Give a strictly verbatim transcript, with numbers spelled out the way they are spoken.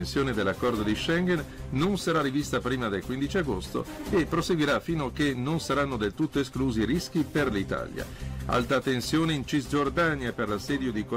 l'estensione dell'accordo di Schengen non sarà rivista prima del quindici agosto e proseguirà fino a che non saranno del tutto esclusi rischi per l'Italia. Alta tensione in Cisgiordania per l'assedio di